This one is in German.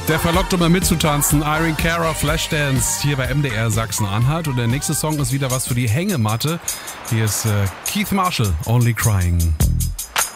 Der verlockt, um mal mitzutanzen. Irene Cara, Flashdance, hier bei MDR Sachsen-Anhalt. Und der nächste Song ist wieder was für die Hängematte. Hier ist Keith Marshall, Only Crying.